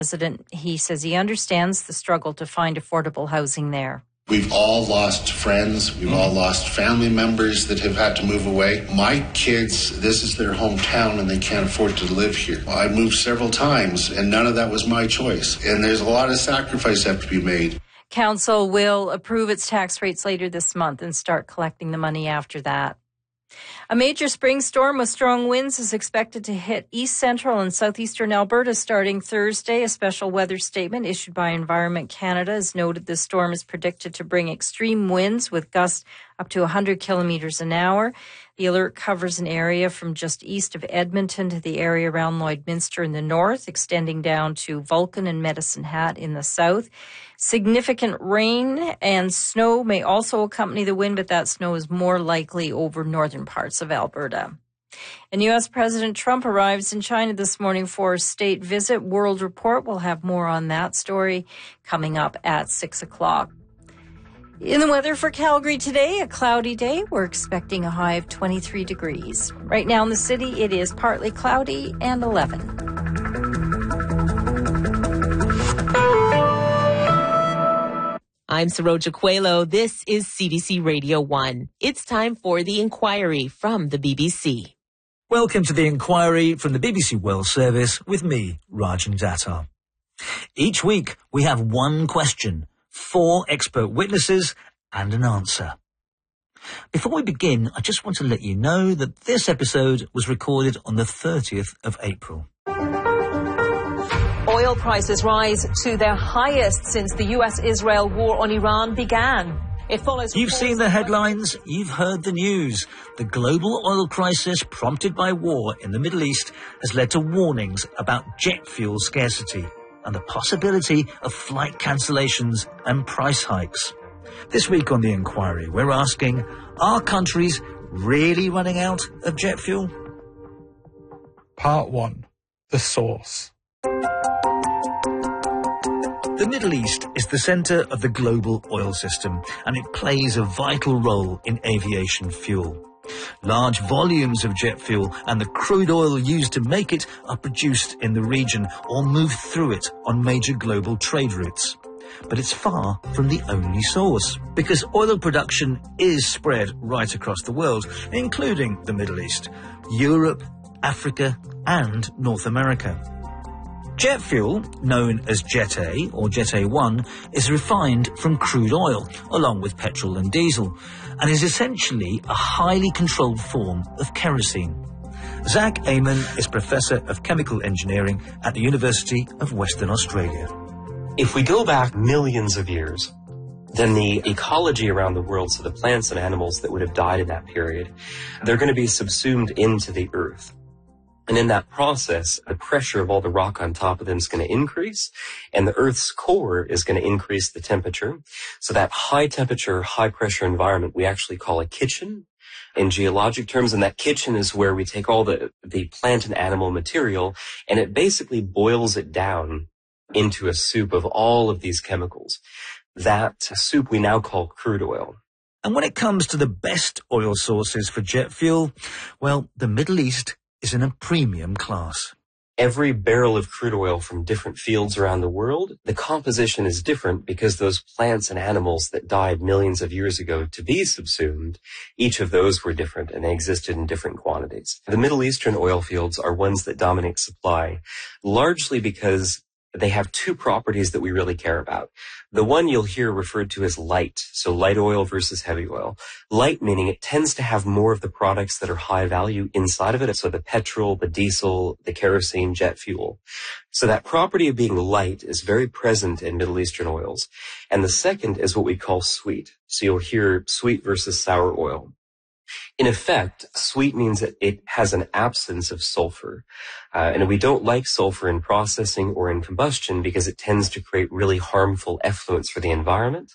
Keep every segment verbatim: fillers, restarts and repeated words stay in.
President, he says he understands the struggle to find affordable housing there. We've all lost friends. We've all lost family members that have had to move away. My kids, this is their hometown and they can't afford to live here. I moved several times and none of that was my choice. And there's a lot of sacrifice that have to be made. Council will approve its tax rates later this month and start collecting the money after that. A major spring storm with strong winds is expected to hit east central and southeastern Alberta starting Thursday. A special weather statement issued by Environment Canada has noted the storm is predicted to bring extreme winds with gusts up to one hundred kilometers an hour. The alert covers an area from just east of Edmonton to the area around Lloydminster in the north, extending down to Vulcan and Medicine Hat in the south. Significant rain and snow may also accompany the wind, but that snow is more likely over northern parts of Alberta. And U S. President Trump arrives in China this morning for a state visit. World Report will have more on that story coming up at six o'clock. In the weather for Calgary today, a cloudy day. We're expecting a high of twenty-three degrees. Right now in the city, it is partly cloudy and eleven. I'm Saroja Coelho. This is C B C Radio one. It's time for The Inquiry from the B B C. Welcome to The Inquiry from the B B C World Service with me, Rajan Datar. Each week, we have one question, four expert witnesses, and an answer. Before we begin, I just want to let you know that this episode was recorded on the thirtieth of April. Oil prices rise to their highest since the U S Israel war on Iran began. It follows. You've seen the headlines, you've heard the news. The global oil crisis prompted by war in the Middle East has led to warnings about jet fuel scarcity and the possibility of flight cancellations and price hikes. This week on The Inquiry, we're asking, are countries really running out of jet fuel? Part one. The source. The Middle East is the centre of the global oil system, and it plays a vital role in aviation fuel. Large volumes of jet fuel and the crude oil used to make it are produced in the region or moved through it on major global trade routes. But it's far from the only source, because oil production is spread right across the world, including the Middle East, Europe, Africa, and North America. Jet fuel, known as Jet A or Jet A one, is refined from crude oil, along with petrol and diesel, and is essentially a highly controlled form of kerosene. Zach Amon is Professor of Chemical Engineering at the University of Western Australia. If we go back millions of years, then the ecology around the world, so the plants and animals that would have died in that period, they're going to be subsumed into the earth. And in that process, the pressure of all the rock on top of them is going to increase, and the Earth's core is going to increase the temperature. So that high temperature, high pressure environment we actually call a kitchen in geologic terms, and that kitchen is where we take all the, the plant and animal material, and it basically boils it down into a soup of all of these chemicals. That soup we now call crude oil. And when it comes to the best oil sources for jet fuel, well, the Middle East is in a premium class. Every barrel of crude oil from different fields around the world, the composition is different because those plants and animals that died millions of years ago to be subsumed, each of those were different and they existed in different quantities. The Middle Eastern oil fields are ones that dominate supply, largely because they have two properties that we really care about. The one you'll hear referred to as light, so light oil versus heavy oil. Light meaning it tends to have more of the products that are high value inside of it, so the petrol, the diesel, the kerosene, jet fuel. So that property of being light is very present in Middle Eastern oils. And the second is what we call sweet. So you'll hear sweet versus sour oil. In effect, sweet means that it has an absence of sulfur. Uh, and we don't like sulfur in processing or in combustion because it tends to create really harmful effluents for the environment.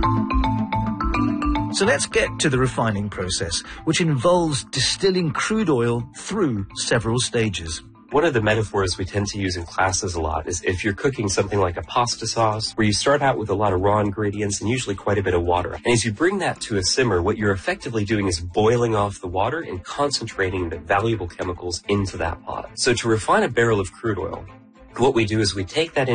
So let's get to the refining process, which involves distilling crude oil through several stages. One of the metaphors we tend to use in classes a lot is if you're cooking something like a pasta sauce, where you start out with a lot of raw ingredients and usually quite a bit of water. And as you bring that to a simmer, what you're effectively doing is boiling off the water and concentrating the valuable chemicals into that pot. So to refine a barrel of crude oil, what we do is we take that